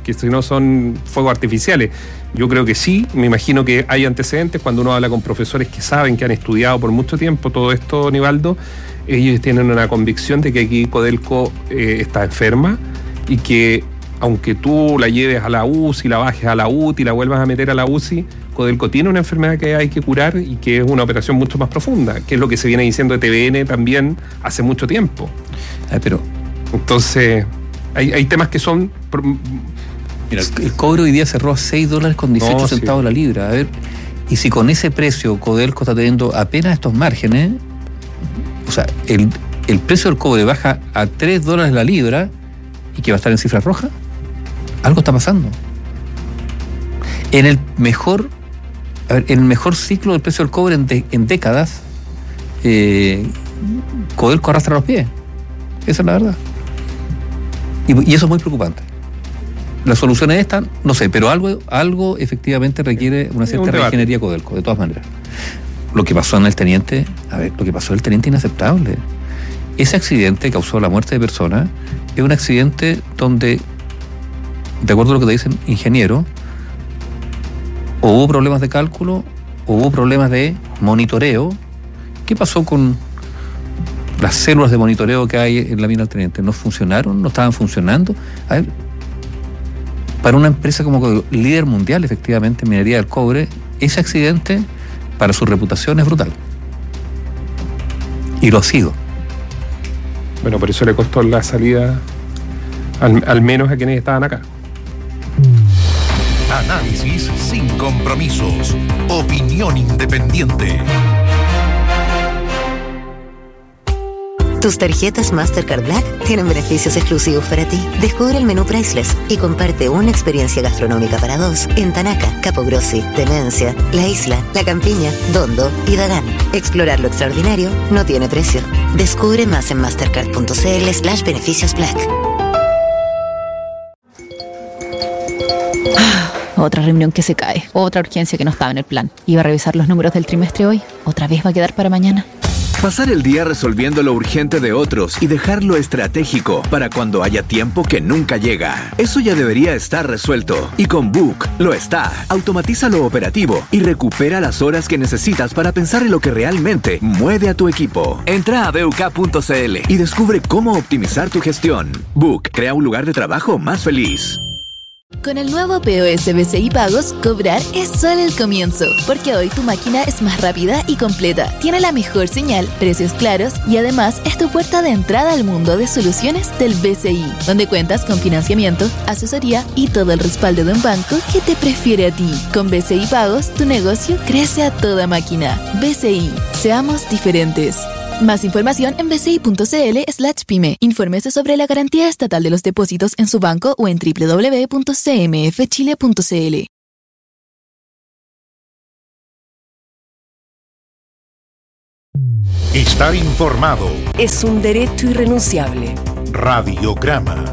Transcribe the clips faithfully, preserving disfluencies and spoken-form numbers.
porque si no son fuegos artificiales. Yo creo que sí, me imagino que hay antecedentes cuando uno habla con profesores que saben, que han estudiado por mucho tiempo todo esto, Nivaldo. Ellos tienen una convicción de que aquí Codelco eh, está enferma y que aunque tú la lleves a la U C I, la bajes a la U T I, la vuelvas a meter a la U C I, Codelco tiene una enfermedad que hay que curar y que es una operación mucho más profunda, que es lo que se viene diciendo de T V N también hace mucho tiempo. Ah, pero entonces, hay, hay temas que son... Mira, el cobre hoy día cerró a seis dólares con dieciocho no, centavos sí. la libra. A ver, y si con ese precio Codelco está teniendo apenas estos márgenes, o sea, el, el precio del cobre baja a tres dólares la libra y que va a estar en cifras rojas, algo está pasando. En el mejor, a ver, en el mejor ciclo del precio del cobre en, de, en décadas, eh, Codelco arrastra los pies. Esa es la verdad. Y, y eso es muy preocupante. La solución es esta, no sé, pero algo, algo efectivamente requiere una cierta reingeniería Codelco, de todas maneras. Lo que pasó en el teniente, a ver, lo que pasó en el teniente inaceptable. Ese accidente causó la muerte de personas, es un accidente donde, de acuerdo a lo que te dicen ingenieros, o hubo problemas de cálculo, o hubo problemas de monitoreo. ¿Qué pasó con las células de monitoreo que hay en la mina del teniente? ¿No funcionaron? ¿No estaban funcionando? A ver, para una empresa como líder mundial, efectivamente, en minería del cobre, ese accidente para su reputación es brutal. Y lo ha sido. Bueno, por eso le costó la salida, al, al menos a quienes estaban acá. Análisis sin compromisos. Opinión independiente. Tus tarjetas Mastercard Black tienen beneficios exclusivos para ti. Descubre el menú Priceless y comparte una experiencia gastronómica para dos en Tanaca, Capo Grossi, Tenencia, La Isla, La Campiña, Dondo y Dagán. Explorar lo extraordinario no tiene precio. Descubre más en mastercard.cl slash beneficios Black. Otra reunión que se cae, otra urgencia que no estaba en el plan. Iba a revisar los números del trimestre hoy, otra vez va a quedar para mañana. Pasar el día resolviendo lo urgente de otros y dejar lo estratégico para cuando haya tiempo que nunca llega. Eso ya debería estar resuelto. Y con Book lo está. Automatiza lo operativo y recupera las horas que necesitas para pensar en lo que realmente mueve a tu equipo. Entra a b u k punto c l y descubre cómo optimizar tu gestión. Book crea un lugar de trabajo más feliz. Con el nuevo P O S B C I Pagos, cobrar es solo el comienzo, porque hoy tu máquina es más rápida y completa, tiene la mejor señal, precios claros y además es tu puerta de entrada al mundo de soluciones del B C I, donde cuentas con financiamiento, asesoría y todo el respaldo de un banco que te prefiere a ti. Con B C I Pagos, tu negocio crece a toda máquina. B C I, seamos diferentes. Más información en bci.cl slash pyme. Infórmese sobre la garantía estatal de los depósitos en su banco o en doble u doble u doble u punto c m f chile punto c l. Estar informado es un derecho irrenunciable. Radiograma.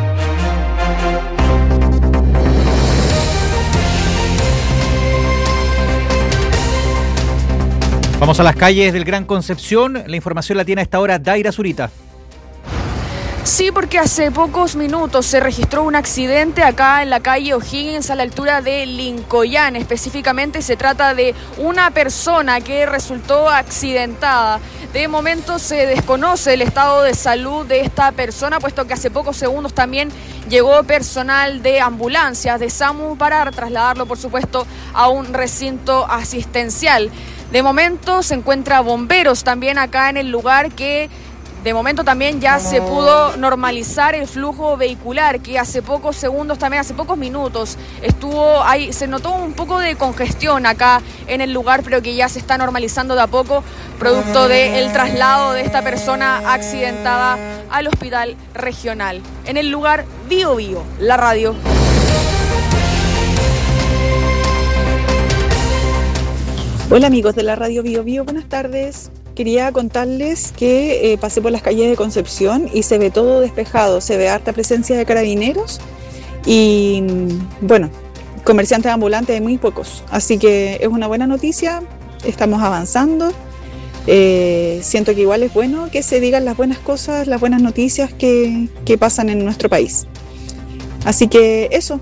Vamos a las calles del Gran Concepción. La información la tiene a esta hora Daira Zurita. Sí, porque hace pocos minutos se registró un accidente acá en la calle O'Higgins a la altura de Lincoyán. Específicamente se trata de una persona que resultó accidentada. De momento se desconoce el estado de salud de esta persona, puesto que hace pocos segundos también llegó personal de ambulancias de SAMU para trasladarlo, por supuesto, a un recinto asistencial. De momento se encuentra bomberos también acá en el lugar, que de momento también ya se pudo normalizar el flujo vehicular, que hace pocos segundos, también hace pocos minutos, estuvo ahí, se notó un poco de congestión acá en el lugar, pero que ya se está normalizando de a poco, producto del traslado de esta persona accidentada al hospital regional. En el lugar, Bio Bio, la radio. Hola amigos de la radio Bio Bio, buenas tardes. Quería contarles que eh, pasé por las calles de Concepción y se ve todo despejado, se ve harta presencia de carabineros y bueno, comerciantes ambulantes hay muy pocos, así que es una buena noticia, estamos avanzando. Eh, siento que igual es bueno que se digan las buenas cosas, las buenas noticias que, que pasan en nuestro país. Así que eso,